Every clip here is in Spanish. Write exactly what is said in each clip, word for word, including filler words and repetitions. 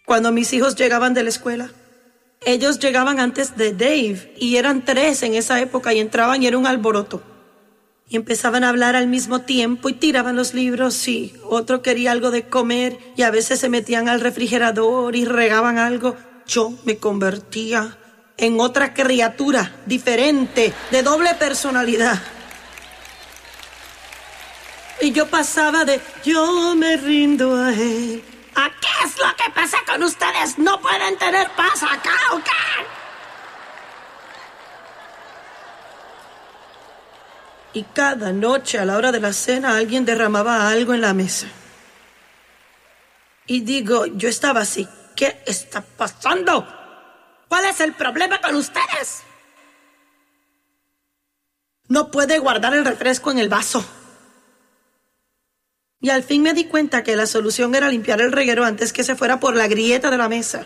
cuando mis hijos llegaban de la escuela. Ellos llegaban antes de Dave y eran tres en esa época y entraban y era un alboroto. Y empezaban a hablar al mismo tiempo y tiraban los libros y otro quería algo de comer y a veces se metían al refrigerador y regaban algo. Yo me convertía en otra criatura diferente, de doble personalidad. Y yo pasaba de yo me rindo a él a ¿qué es lo que pasa con ustedes? ¿No pueden tener paz acá o qué? Y cada noche a la hora de la cena alguien derramaba algo en la mesa. Y digo, yo estaba así, ¿qué está pasando? ¿Cuál es el problema con ustedes? No puede guardar el refresco en el vaso. Y al fin me di cuenta que la solución era limpiar el reguero antes que se fuera por la grieta de la mesa.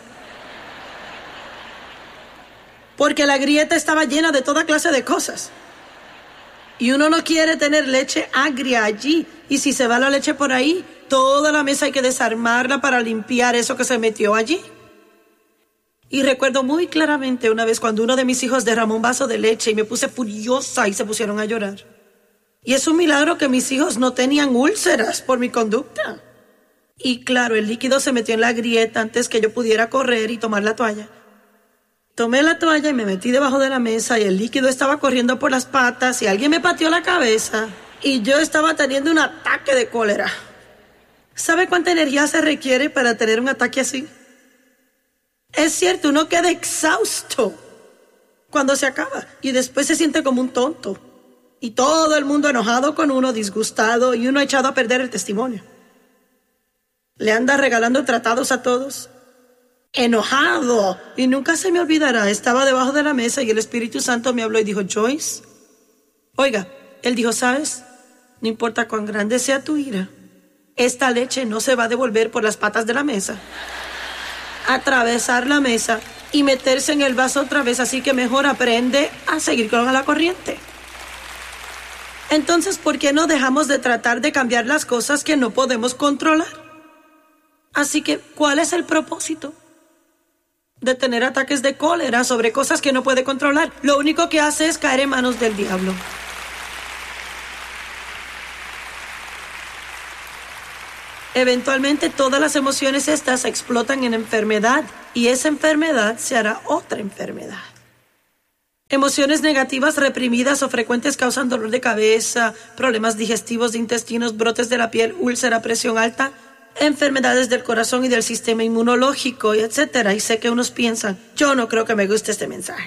Porque la grieta estaba llena de toda clase de cosas. Y uno no quiere tener leche agria allí. Y si se va la leche por ahí, toda la mesa hay que desarmarla para limpiar eso que se metió allí. Y recuerdo muy claramente una vez cuando uno de mis hijos derramó un vaso de leche y me puse furiosa y se pusieron a llorar. Y es un milagro que mis hijos no tenían úlceras por mi conducta. Y claro, el líquido se metió en la grieta antes que yo pudiera correr y tomar la toalla. Tomé la toalla y me metí debajo de la mesa y el líquido estaba corriendo por las patas y alguien me pateó la cabeza y yo estaba teniendo un ataque de cólera. ¿Sabe cuánta energía se requiere para tener un ataque así? Es cierto, uno queda exhausto cuando se acaba y después se siente como un tonto. Y todo el mundo enojado con uno, disgustado y uno echado a perder el testimonio. Le anda regalando tratados a todos. Enojado. Y nunca se me olvidará, estaba debajo de la mesa y el Espíritu Santo me habló y dijo, Joyce, oiga, él dijo, ¿sabes? No importa cuán grande sea tu ira, esta leche no se va a devolver por las patas de la mesa, atravesar la mesa y meterse en el vaso otra vez, así que mejor aprende a seguir con la corriente. Entonces, ¿por qué no dejamos de tratar de cambiar las cosas que no podemos controlar? Así que, ¿cuál es el propósito de tener ataques de cólera sobre cosas que no puede controlar? Lo único que hace es caer en manos del diablo. Eventualmente todas las emociones estas explotan en enfermedad y esa enfermedad se hará otra enfermedad. Emociones negativas reprimidas o frecuentes causan dolor de cabeza, problemas digestivos de intestinos, brotes de la piel, úlcera, presión alta, enfermedades del corazón y del sistema inmunológico, etcétera. Y sé que unos piensan, yo no creo que me guste este mensaje.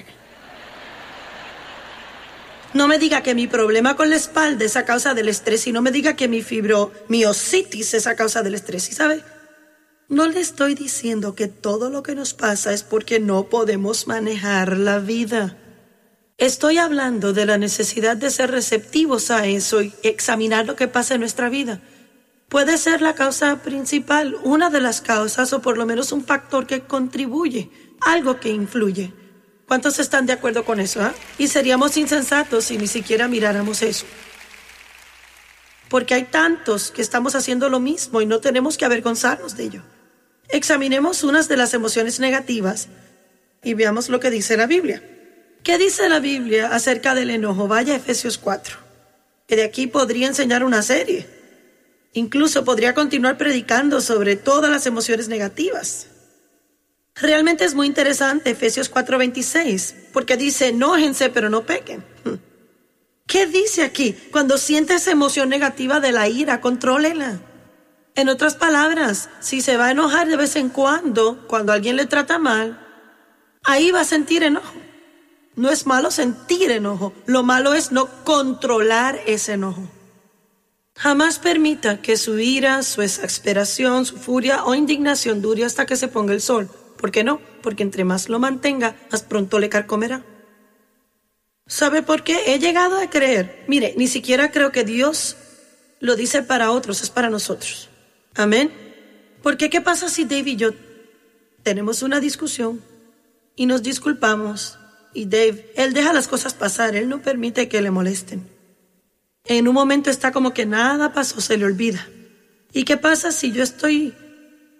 No me diga que mi problema con la espalda es a causa del estrés y no me diga que mi fibromiositis es a causa del estrés. ¿Y sabe? No le estoy diciendo que todo lo que nos pasa es porque no podemos manejar la vida. Estoy hablando de la necesidad de ser receptivos a eso y examinar lo que pasa en nuestra vida. Puede ser la causa principal, una de las causas o por lo menos un factor que contribuye, algo que influye. ¿Cuántos están de acuerdo con eso? ¿eh? Y seríamos insensatos si ni siquiera miráramos eso. Porque hay tantos que estamos haciendo lo mismo y no tenemos que avergonzarnos de ello. Examinemos unas de las emociones negativas y veamos lo que dice la Biblia. ¿Qué dice la Biblia acerca del enojo? Vaya a Efesios cuatro. Que de aquí podría enseñar una serie. Incluso podría continuar predicando sobre todas las emociones negativas. Realmente es muy interesante Efesios cuatro veintiséis, porque dice, enójense pero no pequen. ¿Qué dice aquí? Cuando siente esa emoción negativa de la ira, contrólela. En otras palabras, si se va a enojar de vez en cuando, cuando alguien le trata mal, ahí va a sentir enojo. No es malo sentir enojo, lo malo es no controlar ese enojo. Jamás permita que su ira, su exasperación, su furia o indignación dure hasta que se ponga el sol. ¿Por qué no? Porque entre más lo mantenga, más pronto le carcomerá. ¿Sabe por qué? He llegado a creer. Mire, ni siquiera creo que Dios lo dice para otros, es para nosotros. Amén. Porque ¿qué pasa si Dave y yo tenemos una discusión y nos disculpamos? Y Dave, él deja las cosas pasar, él no permite que le molesten. En un momento está como que nada pasó, se le olvida. ¿Y qué pasa si yo estoy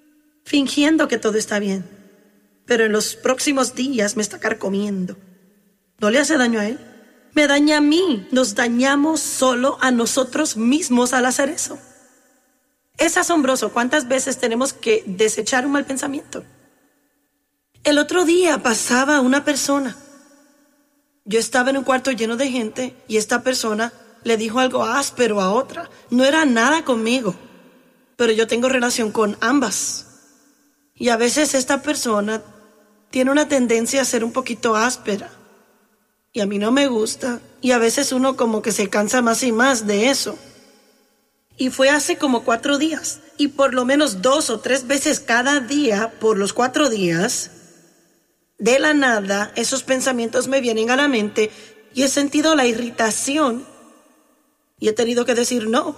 fingiendo que todo está bien, pero en los próximos días me está carcomiendo. ¿No le hace daño a él? Me daña a mí. Nos dañamos solo a nosotros mismos al hacer eso. Es asombroso cuántas veces tenemos que desechar un mal pensamiento. El otro día pasaba una persona. Yo estaba en un cuarto lleno de gente y esta persona le dijo algo áspero a otra. No era nada conmigo, pero yo tengo relación con ambas. Y a veces esta persona tiene una tendencia a ser un poquito áspera. Y a mí no me gusta. Y a veces uno como que se cansa más y más de eso. Y fue hace como cuatro días. Y por lo menos dos o tres veces cada día, por los cuatro días, de la nada, esos pensamientos me vienen a la mente y he sentido la irritación. Y he tenido que decir no.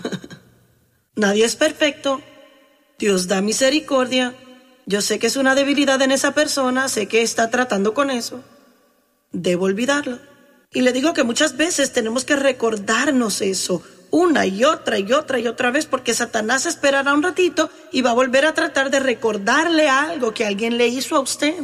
Nadie es perfecto. Dios da misericordia. Yo sé que es una debilidad en esa persona, sé que está tratando con eso. Debo olvidarlo. Y le digo que muchas veces tenemos que recordarnos eso, una y otra y otra y otra vez, porque Satanás esperará un ratito y va a volver a tratar de recordarle algo que alguien le hizo a usted.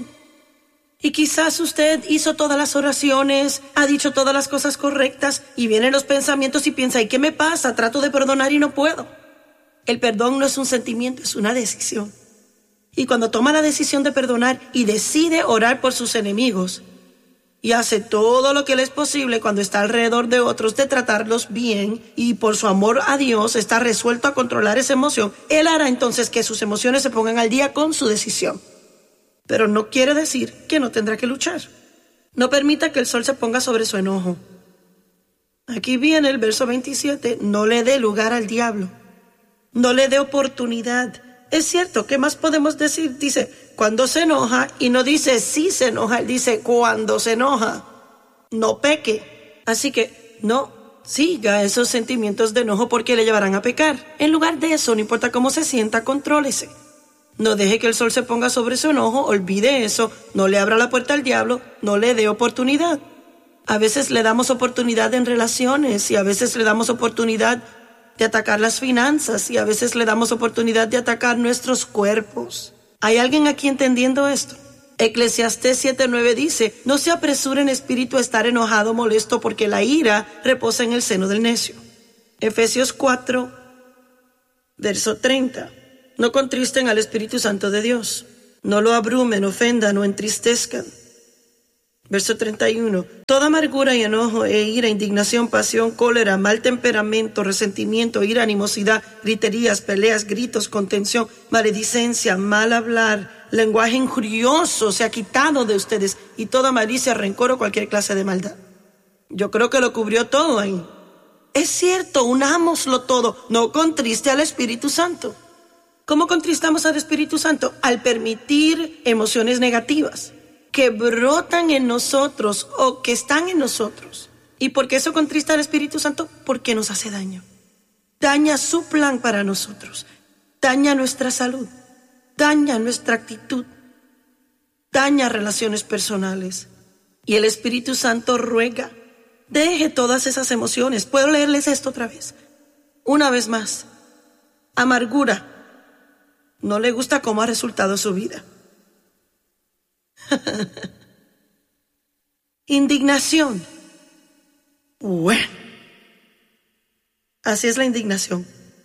Y quizás usted hizo todas las oraciones, ha dicho todas las cosas correctas y vienen los pensamientos y piensa, ¿y qué me pasa? Trato de perdonar y no puedo. El perdón no es un sentimiento, es una decisión. Y cuando toma la decisión de perdonar y decide orar por sus enemigos y hace todo lo que le es posible cuando está alrededor de otros de tratarlos bien y por su amor a Dios está resuelto a controlar esa emoción, Él hará entonces que sus emociones se pongan al día con su decisión. Pero no quiere decir que no tendrá que luchar. No permita que el sol se ponga sobre su enojo. Aquí viene el verso veintisiete, no le dé lugar al diablo. No le dé oportunidad. Es cierto, ¿qué más podemos decir? Dice, cuando se enoja, y no dice si se enoja, él dice cuando se enoja. No peque. Así que no siga esos sentimientos de enojo porque le llevarán a pecar. En lugar de eso, no importa cómo se sienta, contrólese. No deje que el sol se ponga sobre su enojo, olvide eso, no le abra la puerta al diablo, no le dé oportunidad. A veces le damos oportunidad en relaciones y a veces le damos oportunidad de atacar las finanzas y a veces le damos oportunidad de atacar nuestros cuerpos. ¿Hay alguien aquí entendiendo esto? Eclesiastés siete nueve dice, no se apresure en espíritu a estar enojado o molesto porque la ira reposa en el seno del necio. Efesios cuatro, verso treinta. No contristen al Espíritu Santo de Dios. No lo abrumen, ofendan o entristezcan. Verso treinta y uno. Toda amargura y enojo e ira, indignación, pasión, cólera, mal temperamento, resentimiento, ira, animosidad, griterías, peleas, gritos, contención, maledicencia, mal hablar, lenguaje injurioso se ha quitado de ustedes y toda malicia, rencor o cualquier clase de maldad. Yo creo que lo cubrió todo ahí. Es cierto, unámoslo todo. No contriste al Espíritu Santo. ¿Cómo contristamos al Espíritu Santo? Al permitir emociones negativas que brotan en nosotros o que están en nosotros. ¿Y por qué eso contrista al Espíritu Santo? Porque nos hace daño. Daña su plan para nosotros. Daña nuestra salud. Daña nuestra actitud. Daña relaciones personales. Y el Espíritu Santo ruega, deje todas esas emociones. ¿Puedo leerles esto otra vez? Una vez más. Amargura. No le gusta cómo ha resultado su vida. Indignación. Bueno, así es la indignación.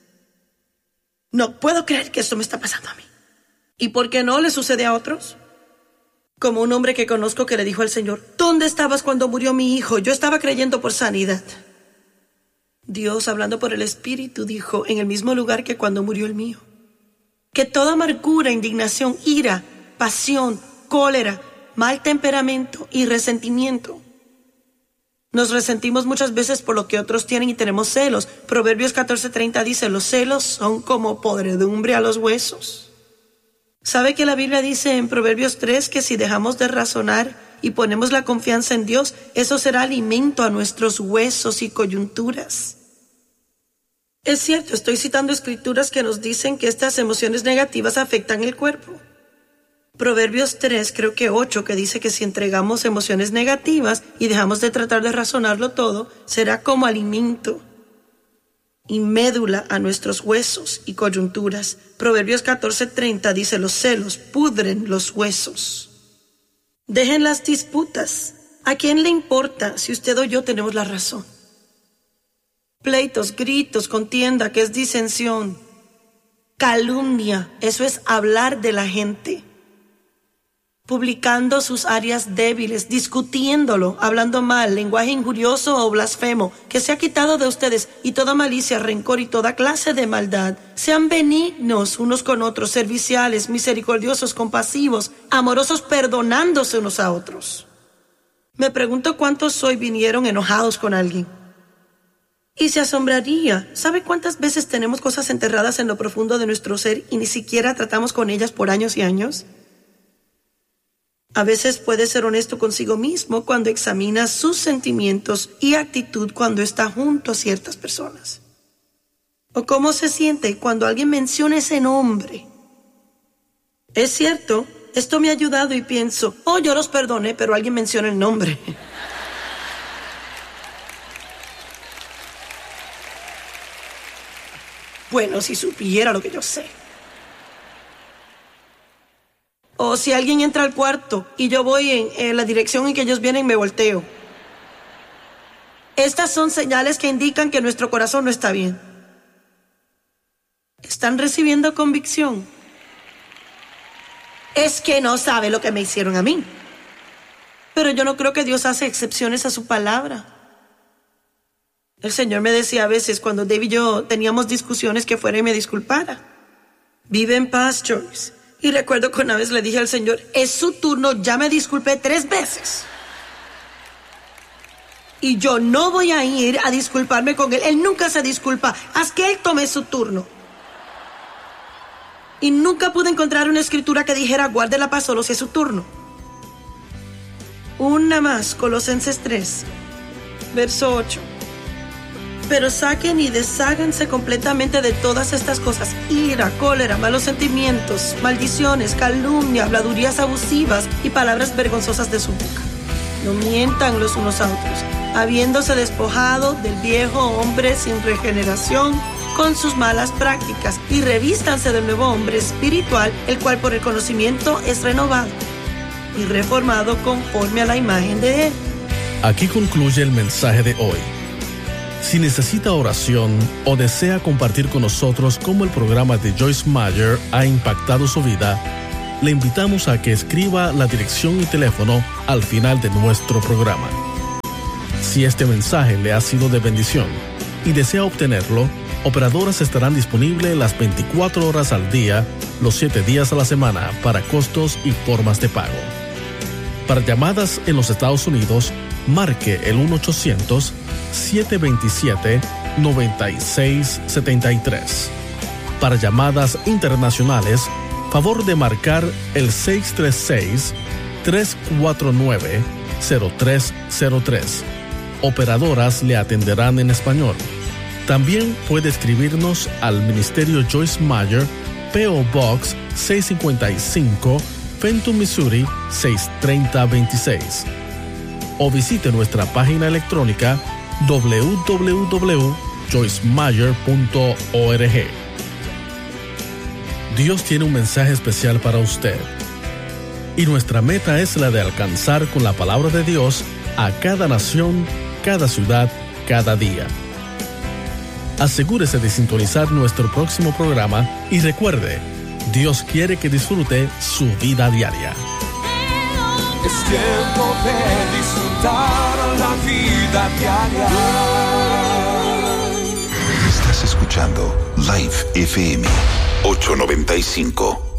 No puedo creer que esto me está pasando a mí. ¿Y por qué no le sucede a otros? Como un hombre que conozco que le dijo al Señor, ¿dónde estabas cuando murió mi hijo? Yo estaba creyendo por sanidad. Dios, hablando por el Espíritu, dijo, en el mismo lugar que cuando murió el mío. Que toda amargura, indignación, ira, pasión, cólera, mal temperamento y resentimiento. Nos resentimos muchas veces por lo que otros tienen y tenemos celos. Proverbios catorce treinta dice, los celos son como podredumbre a los huesos. ¿Sabe que la Biblia dice en Proverbios tres que si dejamos de razonar y ponemos la confianza en Dios, eso será alimento a nuestros huesos y coyunturas? Es cierto, estoy citando escrituras que nos dicen que estas emociones negativas afectan el cuerpo. Proverbios tres, creo que ocho, que dice que si entregamos emociones negativas y dejamos de tratar de razonarlo todo, será como alimento. y médula a nuestros huesos y coyunturas. Proverbios catorce treinta dice: los celos pudren los huesos. Dejen las disputas. ¿A quién le importa si usted o yo tenemos la razón? Pleitos, gritos, contienda, que es disensión. Calumnia, eso es hablar de la gente. Publicando sus áreas débiles, discutiéndolo, hablando mal, lenguaje injurioso o blasfemo, que se ha quitado de ustedes, y toda malicia, rencor y toda clase de maldad. Sean benignos unos con otros, serviciales, misericordiosos, compasivos, amorosos, perdonándose unos a otros. Me pregunto cuántos hoy vinieron enojados con alguien. Y se asombraría. ¿Sabe cuántas veces tenemos cosas enterradas en lo profundo de nuestro ser y ni siquiera tratamos con ellas por años y años? A veces puede ser honesto consigo mismo cuando examina sus sentimientos y actitud cuando está junto a ciertas personas. O cómo se siente cuando alguien menciona ese nombre. Es cierto, esto me ha ayudado y pienso: oh, yo los perdoné, pero alguien menciona el nombre. Bueno, si supiera lo que yo sé. O si alguien entra al cuarto y yo voy en, en la dirección en que ellos vienen, me volteo. Estas son señales que indican que nuestro corazón no está bien. ¿Están recibiendo convicción? Es que no sabe lo que me hicieron a mí. Pero yo no creo que Dios hace excepciones a su palabra. El Señor me decía a veces cuando Dave y yo teníamos discusiones que fuera y me disculpara. Vive en paz, Joyce. Y recuerdo que una vez le dije al Señor: es su turno, ya me disculpé tres veces. Y yo no voy a ir a disculparme con él. Él nunca se disculpa. Haz que él tome su turno. Y nunca pude encontrar una escritura que dijera: guarde la paz solo si es su turno. Una más, Colosenses tres, verso ocho. Pero saquen y desháganse completamente de todas estas cosas: ira, cólera, malos sentimientos, maldiciones, calumnia, habladurías abusivas y palabras vergonzosas de su boca. No mientan los unos a otros, habiéndose despojado del viejo hombre sin regeneración con sus malas prácticas, y revístanse del nuevo hombre espiritual, el cual por el conocimiento es renovado y reformado conforme a la imagen de él. Aquí concluye el mensaje de hoy. Si necesita oración o desea compartir con nosotros cómo el programa de Joyce Meyer ha impactado su vida, le invitamos a que escriba la dirección y teléfono al final de nuestro programa. Si este mensaje le ha sido de bendición y desea obtenerlo, operadoras estarán disponibles las veinticuatro horas al día, los siete días a la semana, para costos y formas de pago. Para llamadas en los Estados Unidos, marque el uno ochocientos, siete dos siete, nueve seis siete tres. Para llamadas internacionales, favor de marcar el seis tres seis, tres cuatro nueve, cero tres cero tres. Operadoras le atenderán en español. También puede escribirnos al Ministerio Joyce Meyer, P O Box seiscientos cincuenta y cinco, Fenton, Missouri seis tres cero dos seis. O visite nuestra página electrónica doble u doble u doble u punto joyce meyer punto org. Dios tiene un mensaje especial para usted. Y nuestra meta es la de alcanzar con la palabra de Dios a cada nación, cada ciudad, cada día. Asegúrese de sintonizar nuestro próximo programa y recuerde, Dios quiere que disfrute su vida diaria. Es tiempo de disfrutar la vida diaria. Estás escuchando Live F M ochocientos noventa y cinco.